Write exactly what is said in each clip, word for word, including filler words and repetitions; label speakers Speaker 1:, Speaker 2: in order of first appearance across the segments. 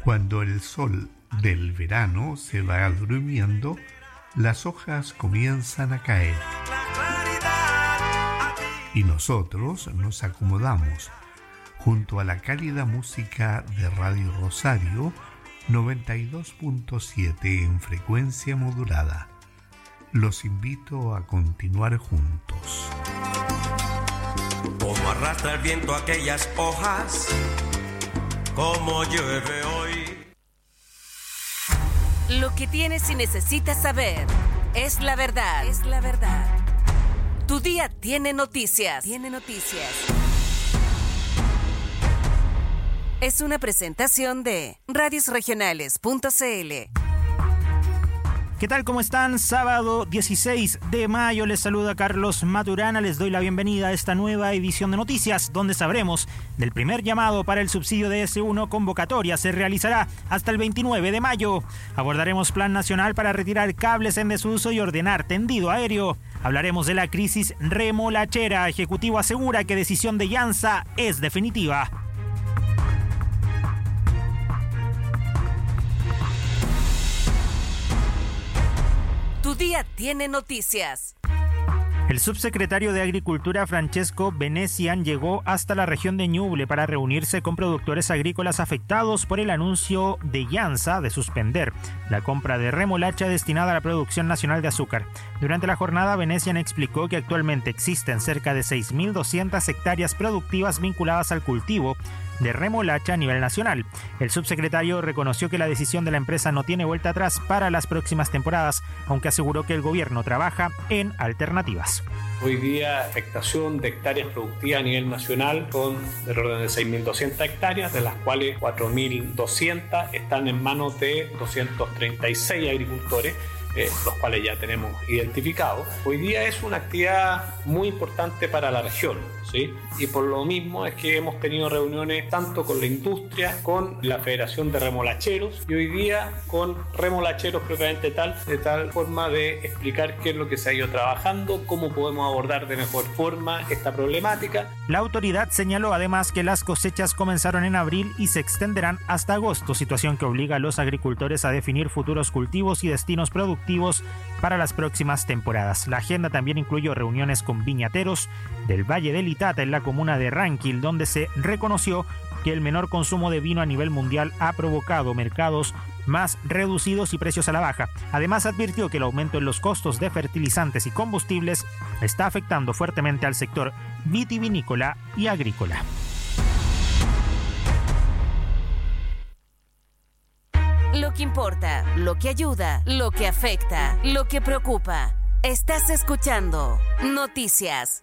Speaker 1: Cuando el sol del verano se va durmiendo, las hojas comienzan a caer. Y nosotros nos acomodamos junto a la cálida música de Radio Rosario noventa y dos punto siete en frecuencia modulada. Los invito a continuar juntos.
Speaker 2: Como arrastra el viento aquellas hojas, como llueve hoy.
Speaker 3: Lo que tienes y necesitas saber es la verdad. Es la verdad. Tu día tiene noticias. Tiene noticias. Es una presentación de radios regionales punto c l.
Speaker 4: ¿Qué tal? ¿Cómo están? Sábado dieciséis de mayo les saluda Carlos Maturana. Les doy la bienvenida a esta nueva edición de noticias, donde sabremos del primer llamado para el subsidio de ese uno. Convocatoria se realizará hasta el veintinueve de mayo. Abordaremos plan nacional para retirar cables en desuso y ordenar tendido aéreo. Hablaremos de la crisis remolachera. Ejecutivo asegura que decisión de Llanza es definitiva.
Speaker 3: Tu día tiene noticias.
Speaker 4: El subsecretario de Agricultura Francesco Venecian llegó hasta la región de Ñuble para reunirse con productores agrícolas afectados por el anuncio de Llanza de suspender la compra de remolacha destinada a la producción nacional de azúcar. Durante la jornada, Venecian explicó que actualmente existen cerca de seis mil doscientas hectáreas productivas vinculadas al cultivo de remolacha a nivel nacional. El subsecretario reconoció que la decisión de la empresa no tiene vuelta atrás para las próximas temporadas, aunque aseguró que el gobierno trabaja en alternativas.
Speaker 5: Hoy día, afectación de hectáreas productivas a nivel nacional con del orden de seis mil doscientas hectáreas, de las cuales cuatro mil doscientas están en manos de doscientos treinta y seis agricultores, Eh, los cuales ya tenemos identificados. Hoy día es una actividad muy importante para la región, ¿sí? Y por lo mismo es que hemos tenido reuniones tanto con la industria, con la Federación de Remolacheros y hoy día con remolacheros propiamente tal, de tal forma de explicar qué es lo que se ha ido trabajando, cómo podemos abordar de mejor forma esta problemática.
Speaker 4: La autoridad señaló además que las cosechas comenzaron en abril y se extenderán hasta agosto, situación que obliga a los agricultores a definir futuros cultivos y destinos productivos para las próximas temporadas. La agenda también incluyó reuniones con viñateros del Valle del Itata en la comuna de Ranquil, donde se reconoció que el menor consumo de vino a nivel mundial ha provocado mercados más reducidos y precios a la baja. Además, advirtió que el aumento en los costos de fertilizantes y combustibles está afectando fuertemente al sector vitivinícola y agrícola.
Speaker 3: Lo que importa, lo que ayuda, lo que afecta, lo que preocupa. Estás escuchando Noticias.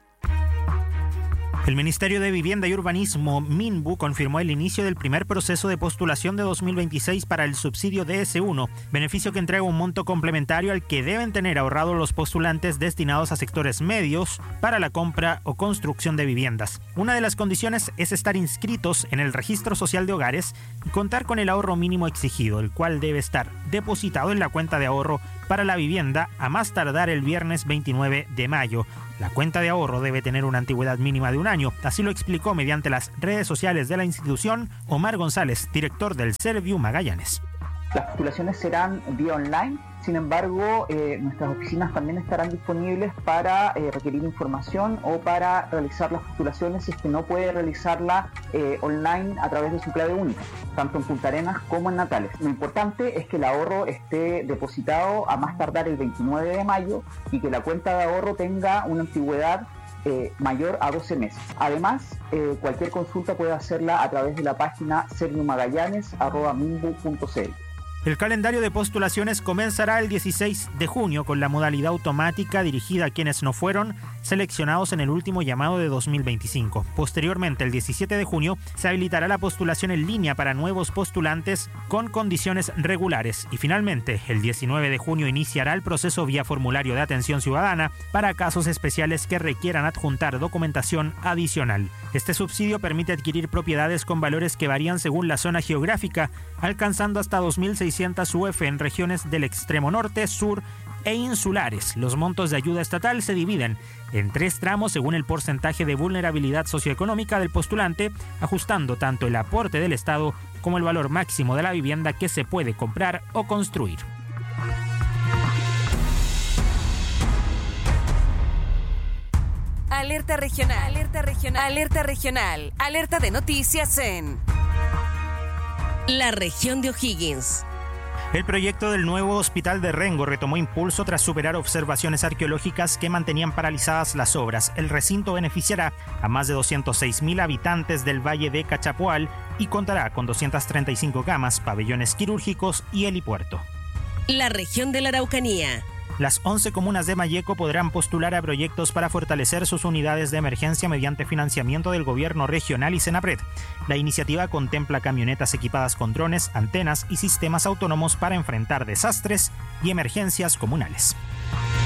Speaker 4: El Ministerio de Vivienda y Urbanismo, MINBU, confirmó el inicio del primer proceso de postulación de dos mil veintiséis para el subsidio D S uno, beneficio que entrega un monto complementario al que deben tener ahorrado los postulantes destinados a sectores medios para la compra o construcción de viviendas. Una de las condiciones es estar inscritos en el Registro Social de Hogares y contar con el ahorro mínimo exigido, el cual debe estar depositado en la cuenta de ahorro para la vivienda a más tardar el viernes veintinueve de mayo. La cuenta de ahorro debe tener una antigüedad mínima de un año, así lo explicó mediante las redes sociales de la institución Omar González, director del Serviu Magallanes.
Speaker 6: Las postulaciones serán vía online, sin embargo, eh, nuestras oficinas también estarán disponibles para eh, requerir información o para realizar las postulaciones si es que no puede realizarla eh, online a través de su clave única, tanto en Punta Arenas como en Natales. Lo importante es que el ahorro esté depositado a más tardar el veintinueve de mayo y que la cuenta de ahorro tenga una antigüedad Eh, mayor a doce meses. Además, eh, cualquier consulta puede hacerla a través de la página serviumagallanes arroba minbu punto c l.
Speaker 4: El calendario de postulaciones comenzará el dieciséis de junio con la modalidad automática dirigida a quienes no fueron seleccionados en el último llamado de dos mil veinticinco. Posteriormente, el diecisiete de junio, se habilitará la postulación en línea para nuevos postulantes con condiciones regulares. Y finalmente, el diecinueve de junio iniciará el proceso vía formulario de atención ciudadana para casos especiales que requieran adjuntar documentación adicional. Este subsidio permite adquirir propiedades con valores que varían según la zona geográfica, alcanzando hasta dos mil seiscientas U F en regiones del extremo norte, sur e insulares. Los montos de ayuda estatal se dividen en tres tramos según el porcentaje de vulnerabilidad socioeconómica del postulante, ajustando tanto el aporte del Estado como el valor máximo de la vivienda que se puede comprar o construir.
Speaker 3: Alerta regional, alerta regional, alerta regional, alerta de noticias en la región de O'Higgins.
Speaker 4: El proyecto del nuevo hospital de Rengo retomó impulso tras superar observaciones arqueológicas que mantenían paralizadas las obras. El recinto beneficiará a más de doscientos seis mil habitantes del Valle de Cachapoal y contará con doscientas treinta y cinco camas, pabellones quirúrgicos y helipuerto.
Speaker 3: La región de la Araucanía.
Speaker 4: Las once comunas de Malleco podrán postular a proyectos para fortalecer sus unidades de emergencia mediante financiamiento del gobierno regional y Senapred. La iniciativa contempla camionetas equipadas con drones, antenas y sistemas autónomos para enfrentar desastres y emergencias comunales.